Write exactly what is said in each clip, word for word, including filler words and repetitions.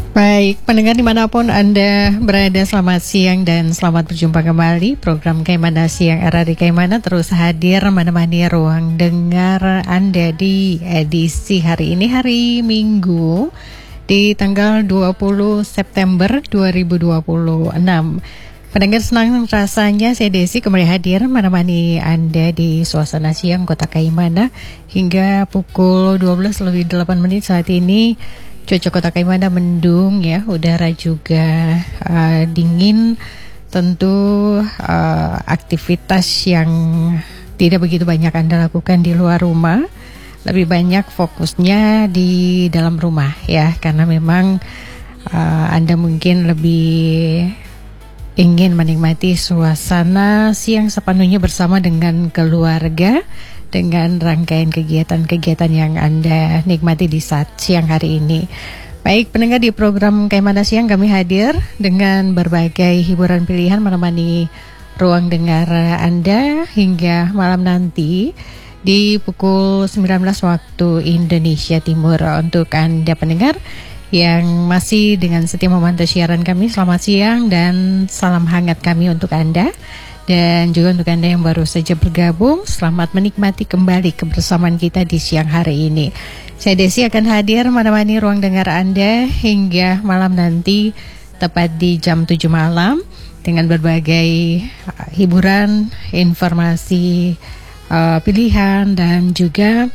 Baik, pendengar dimanapun Anda berada, selamat siang dan selamat berjumpa kembali. Program Kaimana Siang R R I Kaimana terus hadir menemani ruang dengar Anda di edisi hari ini, hari Minggu di tanggal dua puluh September dua ribu dua puluh enam. Pendengar, senang rasanya saya Desi kembali hadir menemani Anda di suasana siang Kota Kaimana hingga pukul dua belas lebih delapan menit saat ini. Cuaca Kota Kaimana mendung ya, udara juga uh, dingin. Tentu uh, aktivitas yang tidak begitu banyak Anda lakukan di luar rumah, lebih banyak fokusnya di dalam rumah ya, karena memang uh, Anda mungkin lebih ingin menikmati suasana siang sepenuhnya bersama dengan keluarga, dengan rangkaian kegiatan-kegiatan yang Anda nikmati di saat siang hari ini. Baik, pendengar, di program Kaimana Siang kami hadir dengan berbagai hiburan pilihan menemani ruang dengar Anda hingga malam nanti di pukul sembilan belas waktu Indonesia Timur. Untuk Anda pendengar yang masih dengan setia memantau siaran kami, selamat siang dan salam hangat kami untuk Anda. Dan juga untuk Anda yang baru saja bergabung, selamat menikmati kembali kebersamaan kita di siang hari ini. Saya Desi akan hadir menemani ruang dengar Anda hingga malam nanti, tepat di jam tujuh malam, dengan berbagai uh, hiburan, informasi, uh, pilihan, dan juga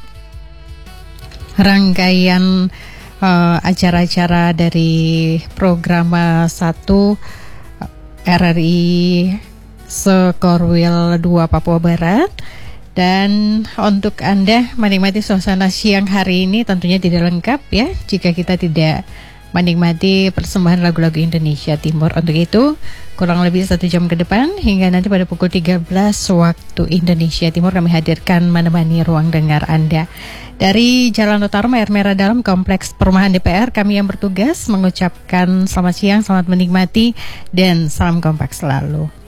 rangkaian uh, acara-acara dari program satu R R I Sekorwil dua Papua Barat. Dan untuk Anda menikmati suasana siang hari ini tentunya tidak lengkap ya jika kita tidak menikmati persembahan lagu-lagu Indonesia Timur. Untuk itu kurang lebih satu jam ke depan hingga nanti pada pukul tiga belas waktu Indonesia Timur kami hadirkan menemani ruang dengar Anda. Dari Jalan Utama Air Merah Dalam Kompleks Perumahan D P R, kami yang bertugas mengucapkan selamat siang, selamat menikmati, dan salam kompak selalu.